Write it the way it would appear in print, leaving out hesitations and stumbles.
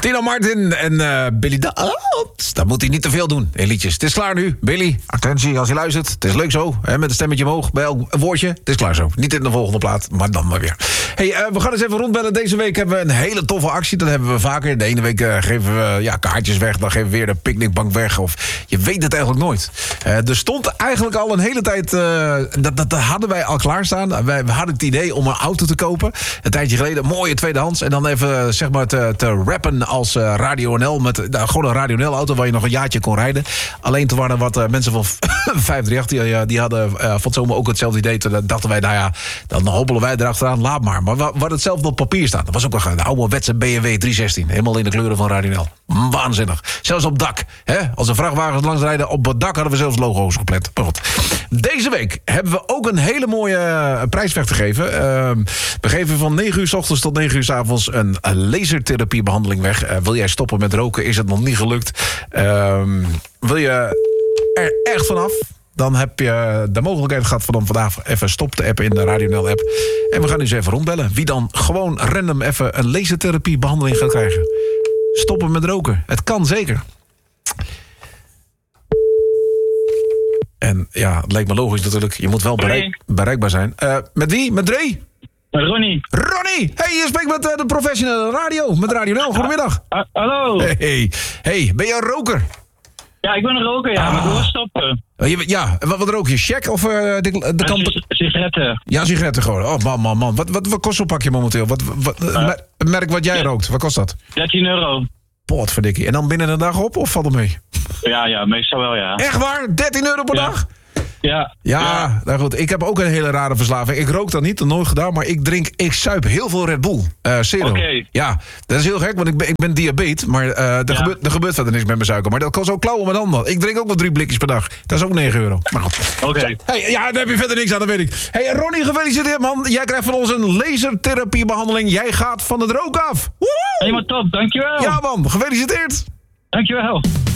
Tino Martin en Billy Dance. Dat moet hij niet te veel doen in liedjes. Het is klaar nu. Billy, attentie als je luistert. Het is leuk zo, hè, met een stemmetje omhoog bij elk woordje. Het is klaar zo. Niet in de volgende plaat, maar dan maar weer. Hey, we gaan eens even rondbellen. Deze week hebben we een hele toffe actie. Dat hebben we vaker. De ene week geven we kaartjes weg. Dan geven we weer de picknickbank weg. Of je weet het eigenlijk nooit. Er stond eigenlijk al een hele tijd... Dat hadden wij al klaarstaan. We hadden het idee om een auto te kopen. Een tijdje geleden. Mooie tweedehands. En dan even zeg maar te rappen als Radio NL. Met gewoon een Radio NL auto waar je nog een jaartje kon rijden. Alleen toen waren er wat mensen van 538 die hadden van het zomer ook hetzelfde idee. Toen dachten wij, nou ja, dan hobbelen wij erachteraan. Laat maar. Maar we hadden hetzelfde op papier staan. Dat was ook een ouderwetse BMW 316. Helemaal in de kleuren van Radio NL. Waanzinnig. Zelfs op dak. Hè? Als de vrachtwagens langs rijden, op het dak hadden we zelfs logo's gepland. Maar goed. Deze week hebben we ook een hele mooie prijsvecht te geven. We geven van 9 uur 's ochtends tot 9 uur 's avonds een lasertherapiebehandeling weg. Wil jij stoppen met roken? Is het nog niet gelukt? Wil je er echt vanaf? Dan heb je de mogelijkheid gehad van vandaag even stop te appen in de Radio NL app. En we gaan nu eens even rondbellen. Wie dan gewoon random even een lasertherapiebehandeling gaat krijgen. Stoppen met roken. Het kan zeker. En ja, het lijkt me logisch natuurlijk. Je moet wel bereikbaar zijn. Met wie? Met Dre? Met Ronnie. Ronnie! Hey, je spreekt met de professionele radio. Met Radio NL. Goedemiddag. Hallo. Hey, ben je een roker? Ja, ik ben een roker, ja. Maar ik wil stoppen. Ja, wat rook je? Check of de kant... Sigaretten. Ja, sigaretten gewoon. Oh, man. Wat kost zo'n pakje momenteel? Merk wat jij rookt. Wat kost dat? €13. Potverdikkie. En dan binnen een dag op of valt het mee? Ja, meestal wel, ja. Echt waar? €13 per dag? Ja. Nou goed. Ik heb ook een hele rare verslaving. Ik rook dat niet, dat nooit gedaan. Maar ik zuip heel veel Red Bull. Zero. Oké. Ja, dat is heel gek, want ik ben diabetes. Maar er gebeurt verder niks met mijn suiker. Maar dat kan zo klauwen met handen. Ik drink ook wel 3 blikjes per dag. Dat is ook €9. Maar goed. Oké. Hey, ja, daar heb je verder niks aan, dat weet ik. Hey, Ronnie, gefeliciteerd, man. Jij krijgt van ons een lasertherapiebehandeling. Jij gaat van het rook af. Woehoe! Helemaal top, dankjewel. Ja, man. Gefeliciteerd. Dankjewel.